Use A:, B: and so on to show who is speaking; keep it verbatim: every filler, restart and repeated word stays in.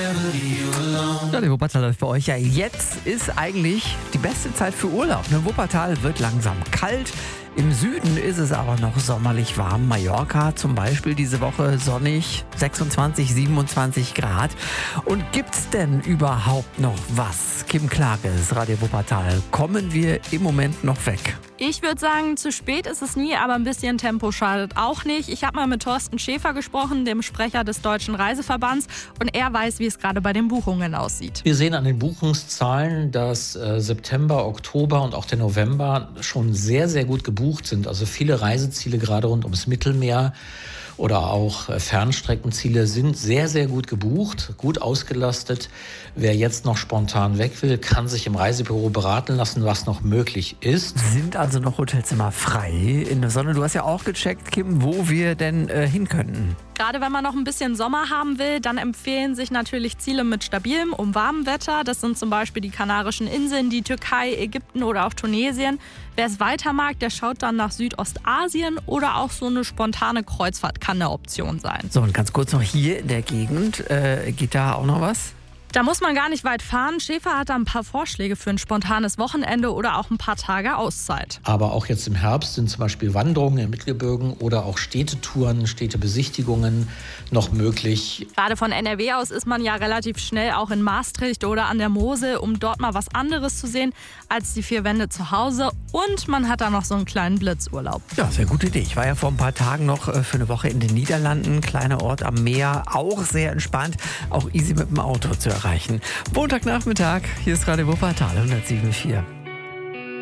A: Ja, die Wuppertal läuft bei euch. Ja, jetzt ist eigentlich die beste Zeit für Urlaub. Ne? Wuppertal wird langsam kalt. Im Süden ist es aber noch sommerlich warm. Mallorca zum Beispiel diese Woche sonnig, sechsundzwanzig, siebenundzwanzig Grad. Und gibt's denn überhaupt noch was? Kim Klages, Radio Wuppertal. Kommen wir im Moment noch weg?
B: Ich würde sagen, zu spät ist es nie, aber ein bisschen Tempo schadet auch nicht. Ich habe mal mit Thorsten Schäfer gesprochen, dem Sprecher des Deutschen Reiseverbands, und er weiß, wie es gerade bei den Buchungen aussieht.
C: Wir sehen an den Buchungszahlen, dass äh, September, Oktober und auch der November schon sehr, sehr gut gebucht sind. Also viele Reiseziele gerade rund ums Mittelmeer oder auch äh, Fernstreckenziele sind sehr, sehr gut gebucht, gut ausgelastet. Wer jetzt noch spontan weg will, kann sich im Reisebüro beraten lassen, was noch möglich ist.
A: Sind also noch Hotelzimmer frei in der Sonne? Du hast ja auch gecheckt, Kim, wo wir denn äh, hin könnten.
B: Gerade wenn man noch ein bisschen Sommer haben will, dann empfehlen sich natürlich Ziele mit stabilem und warmem Wetter. Das sind zum Beispiel die Kanarischen Inseln, die Türkei, Ägypten oder auch Tunesien. Wer es weiter mag, der schaut dann nach Südostasien oder auch so eine spontane Kreuzfahrt kann eine Option sein.
A: So, und ganz kurz noch hier in der Gegend, äh, geht da auch noch was?
B: Da muss man gar nicht weit fahren. Schäfer hat da ein paar Vorschläge für ein spontanes Wochenende oder auch ein paar Tage Auszeit.
C: Aber auch jetzt im Herbst sind zum Beispiel Wanderungen in Mittelgebirgen oder auch Städtetouren, Städtebesichtigungen noch möglich.
B: Gerade von N R W aus ist man ja relativ schnell auch in Maastricht oder an der Mosel, um dort mal was anderes zu sehen als die vier Wände zu Hause. Und man hat da noch so einen kleinen Blitzurlaub.
A: Ja, sehr gute Idee. Ich war ja vor ein paar Tagen noch äh, für eine Woche in den Niederlanden. Kleiner Ort am Meer, auch sehr entspannt, auch easy mit dem Auto zu erreichen. Montagnachmittag, hier ist Radio Wuppertal hundertsieben Komma vier.